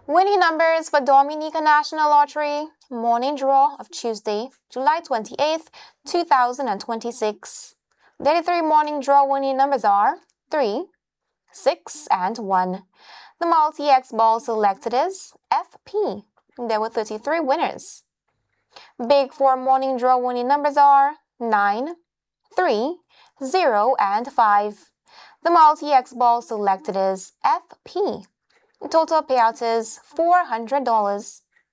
Winning numbers for Dominica National Lottery, morning draw of Tuesday, July 28th, 2026. Daily 3 morning draw winning numbers are 3, 6, and 1. The multi-X ball selected is FP. There were 33 winners. Big 4 morning draw winning numbers are 9, 3, 0, and 5. The multi-X ball selected is FP. Total payout is $400.